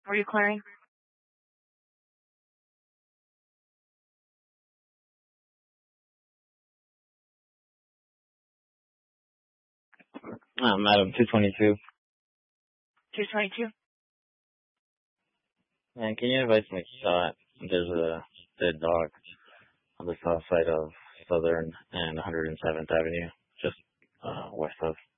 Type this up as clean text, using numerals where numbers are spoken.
Were you clearing? Madam 222. 222? And can you advise me, there's a dead dog on the south side of Southern and 107th Avenue, just west of